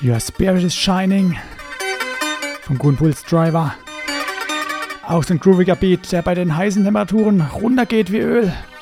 Your Spirit is Shining vom Goon Pulse Driver. Auch so ein grooviger Beat, der bei den heißen Temperaturen runtergeht wie Öl.